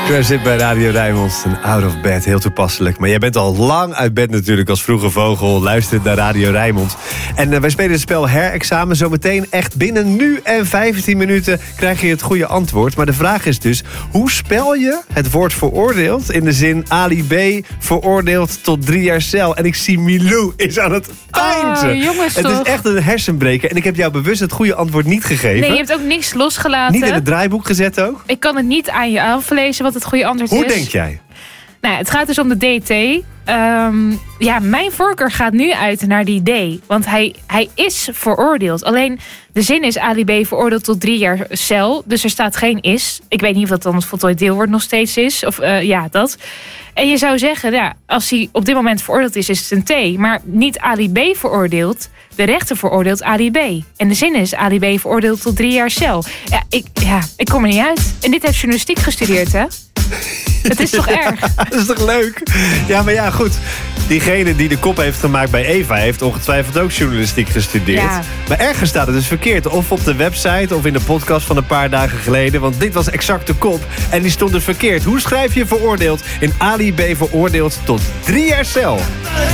Crash zit bij Radio Rijnmond en out of bed, heel toepasselijk. Maar jij bent al lang uit bed natuurlijk als vroege vogel. Luistert naar Radio Rijnmond. En wij spelen het spel herexamen. Zometeen echt binnen nu en 15 minuten krijg je het goede antwoord. Maar de vraag is dus, hoe spel je het woord veroordeeld? In de zin Ali B. veroordeeld tot 3 jaar cel. En ik zie Milou is aan het peinzen. Oh, jongens, het is echt een hersenbreker. En ik heb jou bewust het goede antwoord niet gegeven. Nee, je hebt ook niks losgelaten. Niet in het draaiboek gezet ook? Ik kan het niet aan je aflezen wat het goede antwoord is. Hoe denk jij? Nou, het gaat dus om de DT. Mijn voorkeur gaat nu uit naar die D. Want hij is veroordeeld. Alleen de zin is Ali B. veroordeeld tot 3 jaar cel. Dus er staat geen is. Ik weet niet of dat dan het voltooid deelwoord nog steeds is. Of dat. En je zou zeggen, als hij op dit moment veroordeeld is het een T. Maar niet Ali B. veroordeeld. De rechter veroordeelt Ali B. En de zin is Ali B. veroordeeld tot 3 jaar cel. Ik kom er niet uit. En dit heeft journalistiek gestudeerd, hè? Het is toch erg? Dat is toch leuk? Ja, maar ja, goed. Diegene die de kop heeft gemaakt bij Eva heeft ongetwijfeld ook journalistiek gestudeerd. Ja. Maar ergens staat het dus verkeerd. Of op de website of in de podcast van een paar dagen geleden. Want dit was exact de kop. En die stond dus verkeerd. Hoe schrijf je veroordeeld in Ali B. veroordeeld tot 3 jaar cel?